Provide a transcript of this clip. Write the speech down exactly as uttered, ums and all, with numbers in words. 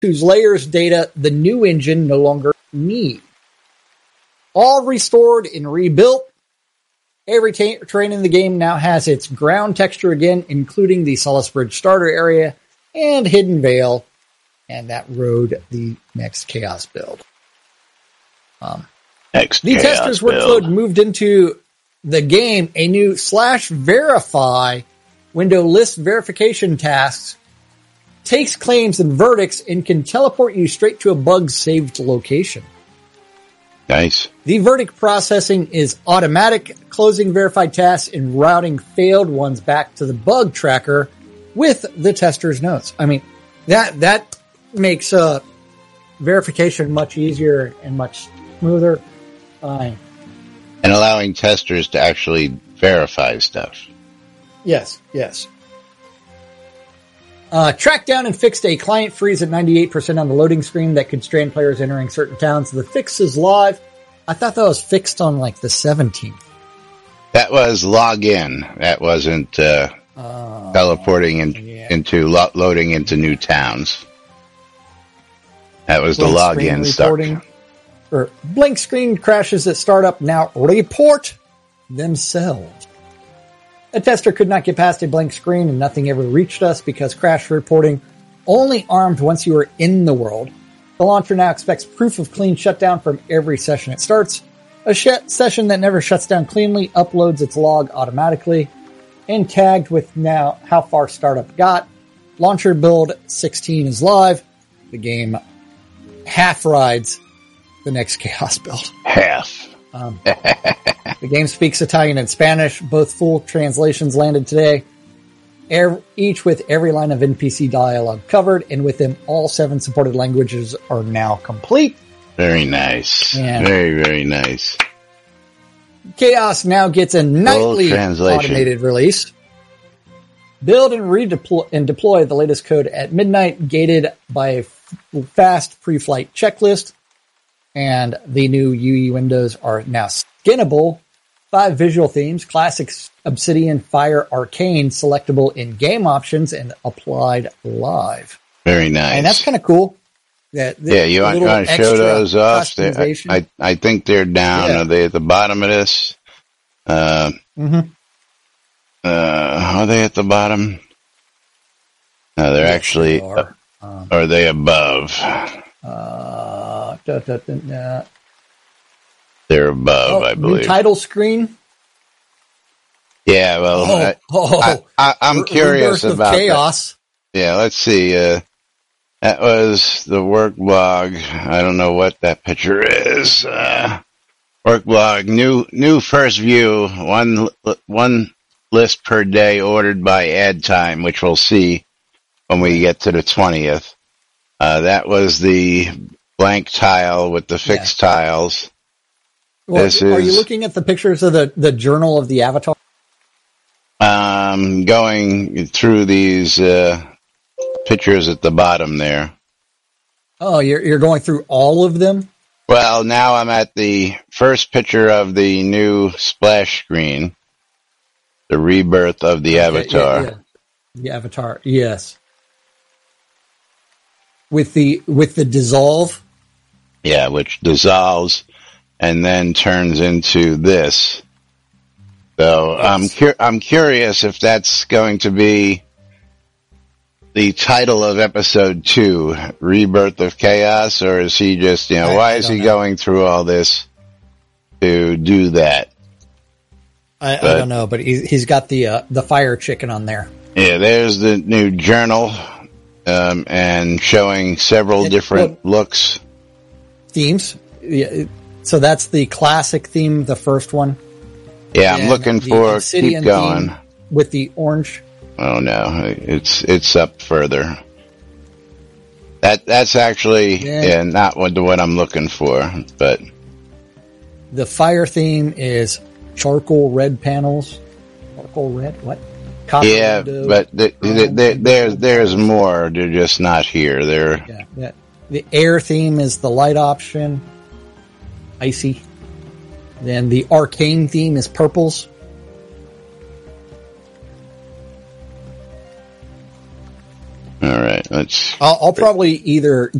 whose layers data the new engine no longer need. All restored and rebuilt. Every ta- terrain in the game now has its ground texture again, including the Solace Bridge starter area and Hidden Vale, and that rode the next Chaos build. Um, next the Chaos testers build. workload moved into the game a new slash verify window list verification tasks, takes claims and verdicts, and can teleport you straight to a bug saved location. Nice. The verdict processing is automatic, closing verified tasks and routing failed ones back to the bug tracker with the tester's notes. I mean, that that makes uh, verification much easier and much smoother. Uh, and allowing testers to actually verify stuff. Yes, yes. Uh, tracked down and fixed a client freeze at ninety-eight percent on the loading screen that could strand players entering certain towns. The fix is live. I thought that was fixed on like the seventeenth. That was login. That wasn't uh, uh, teleporting in, yeah. into lo- loading into new towns. That was blink the login stuff. Or blink screen crashes at startup now report themselves. A tester could not get past a blank screen and nothing ever reached us because crash reporting only armed once you were in the world. The launcher now expects proof of clean shutdown from every session it starts. A sh- session that never shuts down cleanly uploads its log automatically and tagged with now how far startup got. Launcher build sixteen is live. The game half rides the next Chaos build. Half. Um, the game speaks Italian and Spanish. Both full translations landed today, every, each with every line of N P C dialogue covered, and with them, all seven supported languages are now complete. Very nice. And very, very nice. Chaos now gets a nightly automated release. Build and redeploy and deploy the latest code at midnight, gated by a f- fast pre-flight checklist. And the new U E windows are now skinnable. Five visual themes, classic, Obsidian, Fire, Arcane, selectable in game options and applied live. Very nice. And that's kind of cool. That, yeah, you want, want to show those off? I, I, I think they're down. Yeah. Are they at the bottom of this? Uh, mm-hmm. uh, are they at the bottom? No, they're yes, actually, they are. Uh, um, are they above? Uh, da, da, da, da. They're above, oh, I believe. New title screen. Yeah, well, oh, I, oh, I, I, I'm R- curious about chaos. That. Yeah, let's see. Uh, that was the work blog. I don't know what that picture is. Uh, work blog, new new first view, one one list per day ordered by ad time, which we'll see when we get to the twentieth. Uh, that was the blank tile with the fixed yeah. tiles. Well, this are is, you looking at the pictures of the, the journal of the Avatar? Um, going through these uh, pictures at the bottom there. Oh, you're you're going through all of them? Well, now I'm at the first picture of the new splash screen, the rebirth of the Avatar. Yeah, yeah. The Avatar, yes. With the with the dissolve? Yeah, which dissolves and then turns into this. So yes. I'm cu- I'm curious if that's going to be the title of episode two, Rebirth of Chaos, or is he just, you know, I, why I is he know. going through all this to do that? I, but, I don't know, but he, he's got the uh, the fire chicken on there. Yeah, there's the new journal, um, and showing several it, different well, looks. Themes. Yeah, so that's the classic theme, the first one. Yeah, I'm looking for, keep going. With the orange. Oh no, it's it's up further. That that's actually yeah, yeah not what what I'm looking for, but the fire theme is charcoal red panels. Charcoal red, what? Copper yeah, window, but the, the, the, there's there's more. They're just not here. They're yeah, yeah. The air theme is the light option, icy. Then the arcane theme is purples. All right, let's. I'll, I'll probably either